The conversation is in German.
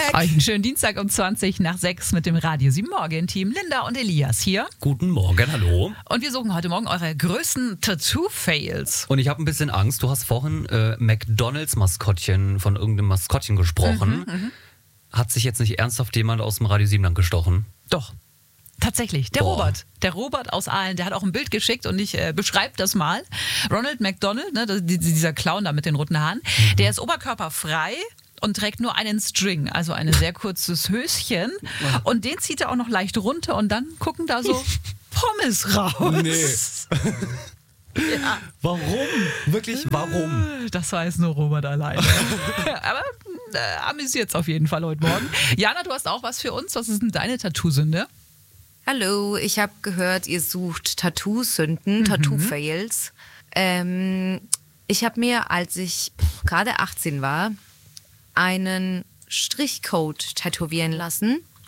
Euch einen schönen Dienstag um 20 nach 6 mit dem Radio 7 Morgen-Team. Linda und Elias hier. Guten Morgen, hallo. Und wir suchen heute Morgen eure größten Tattoo-Fails. Und ich habe ein bisschen Angst. Du hast vorhin McDonalds-Maskottchen von irgendeinem Maskottchen gesprochen. Hat sich jetzt nicht ernsthaft jemand aus dem Radio 7 lang gestochen? Doch. Tatsächlich, der Robert. Der Robert aus Aalen, der hat auch ein Bild geschickt und ich beschreibe das mal. Ronald McDonald, ne, dieser Clown da mit den roten Haaren, der ist oberkörperfrei und trägt nur einen String, also ein sehr kurzes Höschen. Und den zieht er auch noch leicht runter und dann gucken da so Pommes raus. Nee. Ja. Warum? Wirklich, warum? Das weiß nur Robert alleine. Aber amüsiert's auf jeden Fall heute Morgen. Jana, du hast auch was für uns. Was ist denn deine Tattoo-Sünde? Hallo, ich habe gehört, ihr sucht Tattoo-Sünden, Tattoo-Fails. Ich habe mir, als ich gerade 18 war, einen Strichcode tätowieren lassen.